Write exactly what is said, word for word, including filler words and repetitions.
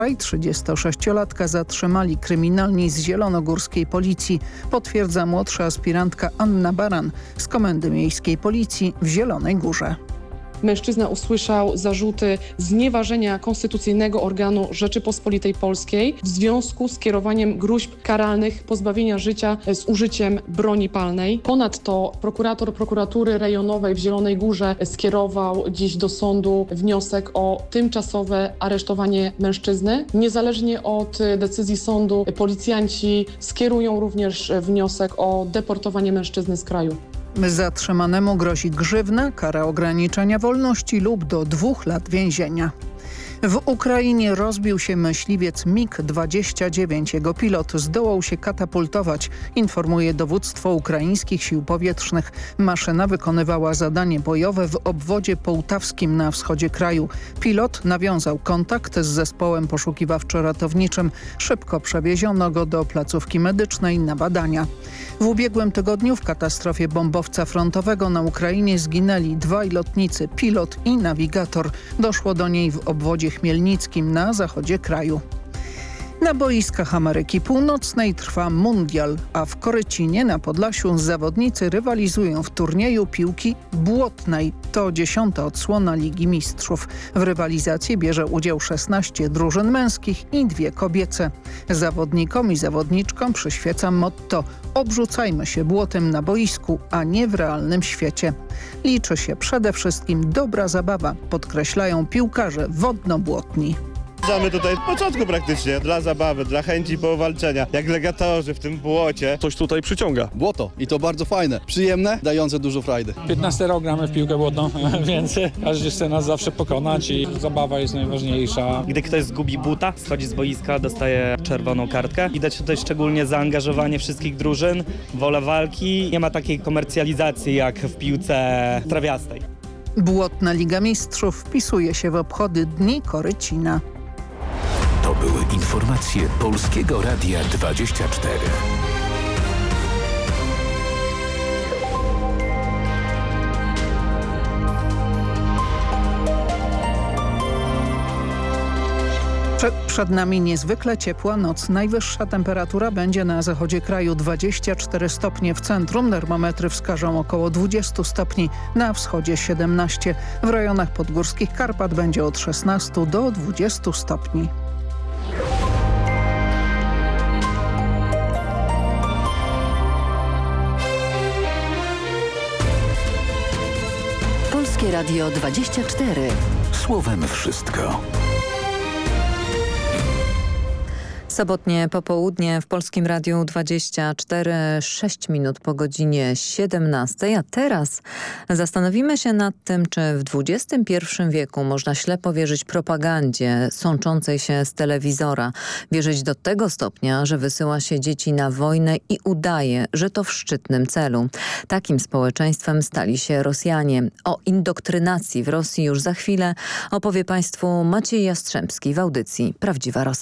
trzydziestosześciolatka zatrzymali kryminalni z zielonogórskiej policji, potwierdza młodsza aspirantka Anna Baran z Komendy Miejskiej Policji w Zielonej Górze. Mężczyzna usłyszał zarzuty znieważenia konstytucyjnego organu Rzeczypospolitej Polskiej w związku z kierowaniem gróźb karalnych pozbawienia życia z użyciem broni palnej. Ponadto prokurator prokuratury rejonowej w Zielonej Górze skierował dziś do sądu wniosek o tymczasowe aresztowanie mężczyzny. Niezależnie od decyzji sądu policjanci skierują również wniosek o deportowanie mężczyzny z kraju. Zatrzymanemu grozi grzywna, kara ograniczenia wolności lub do dwóch lat więzienia. W Ukrainie rozbił się myśliwiec mig dwadzieścia dziewięć. Jego pilot zdołał się katapultować, informuje dowództwo ukraińskich sił powietrznych. Maszyna wykonywała zadanie bojowe w obwodzie połtawskim na wschodzie kraju. Pilot nawiązał kontakt z zespołem poszukiwawczo-ratowniczym. Szybko przewieziono go do placówki medycznej na badania. W ubiegłym tygodniu w katastrofie bombowca frontowego na Ukrainie zginęli dwaj lotnicy, pilot i nawigator. Doszło do niej w obwodzie chmielnickim na zachodzie kraju. Na boiskach Ameryki Północnej trwa mundial, a w Korycinie na Podlasiu zawodnicy rywalizują w turnieju piłki błotnej. To dziesiąta odsłona Ligi Mistrzów. W rywalizacji bierze udział szesnaście drużyn męskich i dwie kobiece. Zawodnikom i zawodniczkom przyświeca motto: obrzucajmy się błotem na boisku, a nie w realnym świecie. Liczy się przede wszystkim dobra zabawa, podkreślają piłkarze wodno-błotni. Mamy tutaj od początku praktycznie, dla zabawy, dla chęci powalczenia, jak legatorzy w tym błocie. Coś tutaj przyciąga. Błoto i to bardzo fajne, przyjemne, dające dużo frajdy. piętnasty rok gramy w piłkę błotną, więc każdy chce nas zawsze pokonać i zabawa jest najważniejsza. Gdy ktoś zgubi buta, schodzi z boiska, dostaje czerwoną kartkę. Widać tutaj szczególnie zaangażowanie wszystkich drużyn, wolę walki. Nie ma takiej komercjalizacji jak w piłce trawiastej. Błotna Liga Mistrzów wpisuje się w obchody Dni Korycina. To były informacje Polskiego Radia dwadzieścia cztery. Przed, przed nami niezwykle ciepła noc. Najwyższa temperatura będzie na zachodzie kraju dwadzieścia cztery stopnie. W centrum termometry wskażą około dwadzieścia stopni, na wschodzie siedemnaście. W rejonach podgórskich Karpat będzie od szesnastu do dwudziestu stopni. Polskie Radio dwadzieścia cztery. Słowem wszystko. Sobotnie popołudnie w Polskim Radiu dwadzieścia cztery, sześć minut po godzinie siedemnastej, a teraz zastanowimy się nad tym, czy w dwudziestym pierwszym wieku można ślepo wierzyć propagandzie sączącej się z telewizora. Wierzyć do tego stopnia, że wysyła się dzieci na wojnę i udaje, że to w szczytnym celu. Takim społeczeństwem stali się Rosjanie. O indoktrynacji w Rosji już za chwilę opowie Państwu Maciej Jastrzębski w audycji Prawdziwa Rosja.